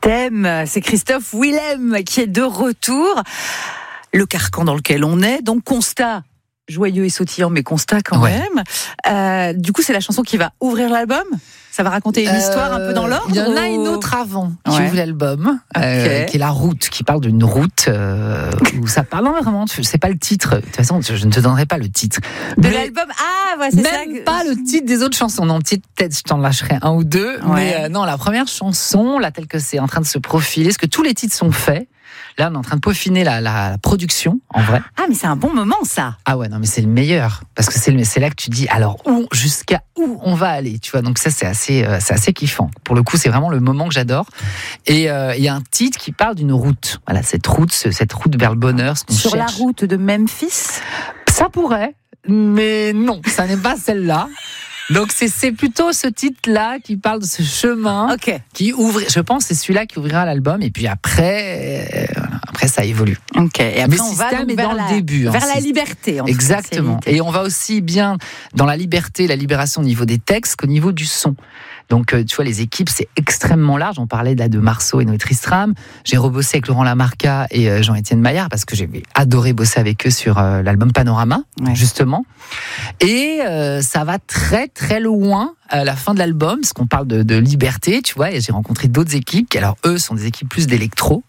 Système. C'est Christophe Willem qui est de retour. Le carcan dans lequel on est, donc constat joyeux et sautillant, mais constat quand même. Du coup, c'est la chanson qui va ouvrir l'album. Ça va raconter une histoire un peu dans l'ordre. Il y en a une autre avant qui ouvre l'album, qui est La Route, qui parle d'une route où ça parle vraiment. C'est pas le titre. De toute façon, je ne te donnerai pas le titre de l'album. Ah, ouais, c'est même ça. Pas le titre des autres chansons. Non, peut-être je t'en lâcherai un ou deux. Mais non, la première chanson, là, telle que c'est en train de se profiler, parce que tous les titres sont faits. Là, on est en train de peaufiner la production, en vrai. Ah, mais c'est un bon moment, ça. Ah ouais, non, mais c'est le meilleur. Parce que c'est là que tu dis, alors, jusqu'à où on va aller, tu vois. Donc ça, c'est assez kiffant. Pour le coup, c'est vraiment le moment que j'adore. Et il y a un titre qui parle d'une route. Voilà, cette route vers le bonheur. Ce qu'on Sur cherche. la route de Memphis. Ça pourrait, mais non, ça n'est pas celle-là. Donc c'est plutôt ce titre-là qui parle de ce chemin qui ouvre. Je pense que c'est celui-là qui ouvrira l'album. Et puis après ça évolue. Et après, mais on va Système est dans le début. Vers la liberté. Exactement. Et on va aussi bien dans la liberté, la libération au niveau des textes qu'au niveau du son. Donc, tu vois, les équipes, c'est extrêmement large. On parlait là de Marceau et Noé Tristram. J'ai rebossé avec Laurent Lamarca et Jean-Étienne Maillard parce que j'ai adoré bosser avec eux sur l'album Panorama, justement. Et ça va très, très loin à la fin de l'album, parce qu'on parle de liberté, tu vois. Et j'ai rencontré d'autres équipes qui, alors, eux, sont des équipes plus d'électro.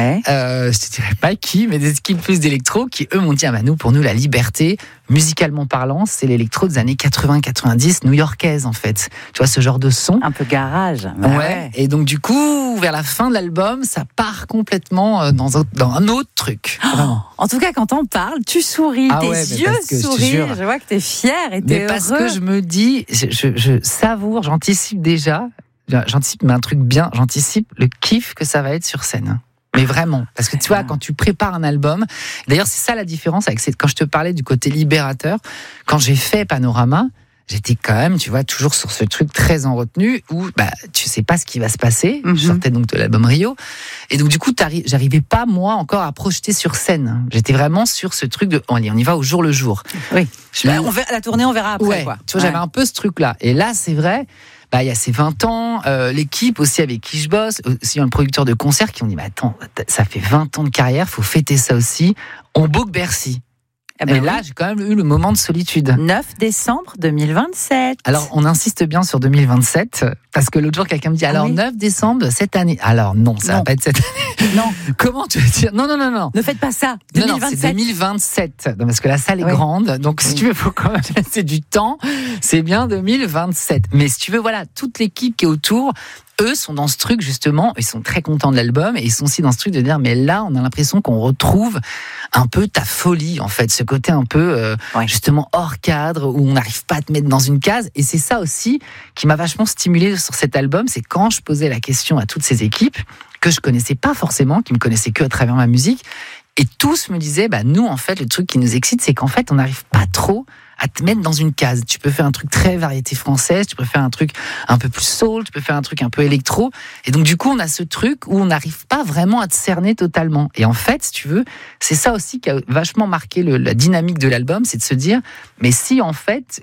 Je te dirais pas qui, mais des équipes plus d'électro qui, eux, m'ont dit, pour nous, la liberté, musicalement parlant, c'est l'électro des années 80-90 new-yorkaise, en fait. Tu vois, ce genre de son. Un peu garage. Et donc, du coup, vers la fin de l'album, ça part complètement dans un autre truc. Vraiment. En tout cas, quand on parle, tu souris, tes yeux sourient. Je vois que t'es fier et t'es heureux. Parce que je me dis, je savoure, j'anticipe déjà, mais un truc bien, j'anticipe le kiff que ça va être sur scène. Mais vraiment, parce que tu vois, quand tu prépares un album, d'ailleurs c'est ça la différence avec quand je te parlais du côté libérateur, quand j'ai fait Panorama, j'étais quand même, tu vois, toujours sur ce truc très en retenue où tu sais pas ce qui va se passer. Je sortais donc de l'album Rio, et donc du coup j'arrivais pas moi encore à projeter sur scène. J'étais vraiment sur ce truc de on y va au jour le jour. Oui. La tournée on verra après quoi. Tu vois, j'avais un peu ce truc là, et là c'est vrai. Il y a ces 20 ans, l'équipe aussi avec qui je bosse, aussi un producteur de concerts qui ont dit attends, ça fait 20 ans de carrière, faut fêter ça aussi. On book Bercy. Et là, j'ai quand même eu le moment de solitude. 9 décembre 2027. Alors, on insiste bien sur 2027, parce que l'autre jour, quelqu'un me dit, 9 décembre cette année. Alors non, ça va pas être cette année. Non. Comment tu veux dire ? Non. Ne faites pas ça. 2027. Non, c'est 2027. Non, parce que la salle est grande, donc si tu veux, faut quand même laisser du temps. C'est bien 2027. Mais si tu veux, voilà, toute l'équipe qui est autour, eux sont dans ce truc justement, ils sont très contents de l'album et ils sont aussi dans ce truc de dire mais là on a l'impression qu'on retrouve un peu ta folie en fait, ce côté un peu justement hors cadre où on n'arrive pas à te mettre dans une case, et c'est ça aussi qui m'a vachement stimulé sur cet album, c'est quand je posais la question à toutes ces équipes que je connaissais pas forcément, qui me connaissaient que à travers ma musique, et tous me disaient nous en fait le truc qui nous excite c'est qu'en fait on n'arrive pas trop à te mettre dans une case. Tu peux faire un truc très variété française, tu peux faire un truc un peu plus soul, tu peux faire un truc un peu électro. Et donc, du coup, on a ce truc où on n'arrive pas vraiment à te cerner totalement. Et en fait, si tu veux, c'est ça aussi qui a vachement marqué la dynamique de l'album, c'est de se dire, mais si en fait,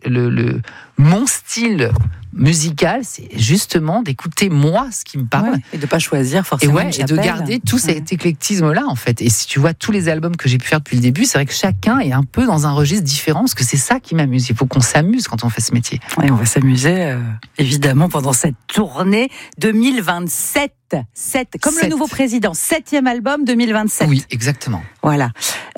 mon style musical, c'est justement d'écouter moi ce qui me parle. Et de pas choisir forcément une et de garder tout cet éclectisme-là, en fait. Et si tu vois tous les albums que j'ai pu faire depuis le début, c'est vrai que chacun est un peu dans un registre différent, parce que c'est ça qui m'amuse. Il faut qu'on s'amuse quand on fait ce métier. Et on va s'amuser, évidemment, pendant cette tournée 2027. Comme le nouveau président, 7e album 2027. Oui, exactement. Voilà.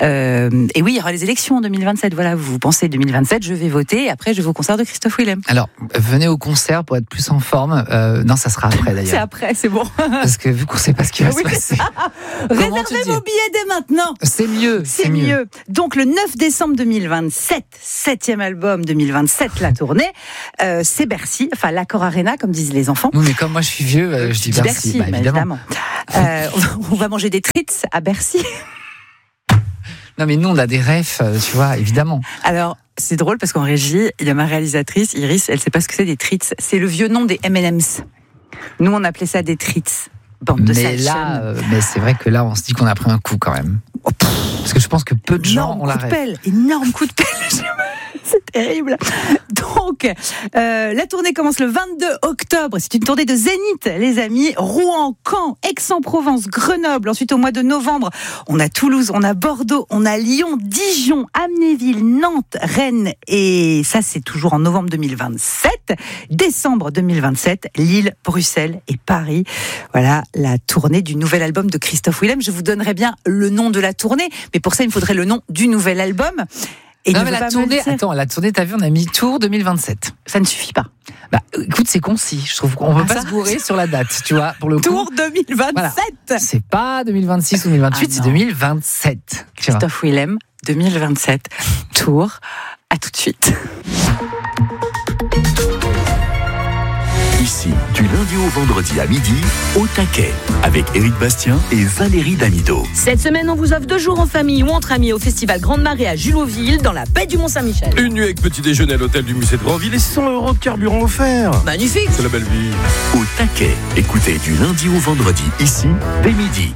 Et oui, il y aura les élections en 2027. Voilà, vous pensez 2027, je vais voter, et après je vais au concert de Christophe Willem. Alors, venez au concert pour être plus en forme. Non, ça sera après d'ailleurs. C'est après, c'est bon. Parce que vu qu'on ne sait pas ce qui va se passer. Réservez vos billets dès maintenant. C'est mieux. C'est mieux. Donc le 9 décembre 2027, 7e album 2027, la tournée, c'est Bercy, enfin l'Accor Arena, comme disent les enfants. Oui, mais comme moi je suis vieux, je dis Bercy. Évidemment. On va manger des frites à Bercy. Non, mais nous, on a des refs, tu vois, évidemment. Alors, c'est drôle parce qu'en régie, il y a ma réalisatrice, Iris, elle sait pas ce que c'est des treats. C'est le vieux nom des M&M's. Nous, on appelait ça des treats. Bande de mais mais c'est vrai que là, on se dit qu'on a pris un coup quand même. Parce que je pense que peu de gens ont la ref. Énorme coup de pelle. C'est terrible. Donc, la tournée commence le 22 octobre. C'est une tournée de Zénith, les amis. Rouen, Caen, Aix-en-Provence, Grenoble. Ensuite, au mois de novembre, on a Toulouse, on a Bordeaux, on a Lyon, Dijon, Amnéville, Nantes, Rennes. Et ça, c'est toujours en novembre 2027. Décembre 2027, Lille, Bruxelles et Paris. Voilà la tournée du nouvel album de Christophe Willem. Je vous donnerai bien le nom de la tournée, mais pour ça, il me faudrait le nom du nouvel album. Et non, mais la tournée, t'as vu, on a mis Tour 2027. Ça ne suffit pas. Bah, écoute, c'est concis. Je trouve qu'on ne peut pas se gourer sur la date, tu vois, pour le coup. Tour 2027. Voilà. C'est pas 2026 ou 2028, c'est 2027. Christophe Willem, 2027. Tour. À tout de suite. Ici, du lundi au vendredi à midi, au taquet, avec Éric Bastien et Valérie Damido. Cette semaine, on vous offre 2 jours en famille ou entre amis au festival Grande Marée à Juloville, dans la baie du Mont-Saint-Michel. Une nuit avec petit déjeuner à l'hôtel du musée de Grandville et 100 € de carburant offert. Magnifique. C'est la belle vie. Au taquet, écoutez du lundi au vendredi, ici, dès midi.